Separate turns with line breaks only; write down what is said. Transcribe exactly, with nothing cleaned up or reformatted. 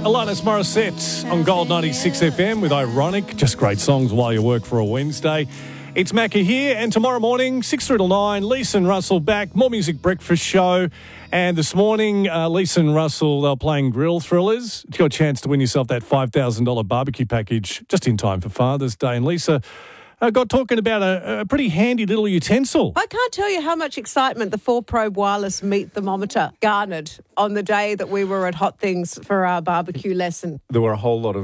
Alanis Morissette on Gold ninety-six F M with Ironic. Just great songs while you work for a Wednesday. It's Macca here, and tomorrow morning, six through to nine, Lisa and Russell back, more music breakfast show. And this morning, uh, Lisa and Russell, they're playing Grill Thrillers. You got a chance to win yourself that five thousand dollars barbecue package just in time for Father's Day. And Lisa uh, got talking about a, a pretty handy little utensil.
I can't tell you how much excitement the four probe wireless meat thermometer garnered on the day that we were at Hot Things for our barbecue lesson.
There were a whole lot of